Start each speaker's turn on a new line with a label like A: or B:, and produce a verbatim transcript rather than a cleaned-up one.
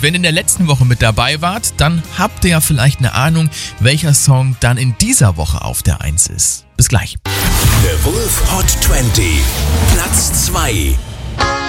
A: wenn ihr in der letzten Woche mit dabei wart, dann habt ihr ja vielleicht eine Ahnung, welcher Song dann in dieser Woche auf der eins ist. Bis gleich.
B: The Wolf Hot zwanzig, Platz zwei.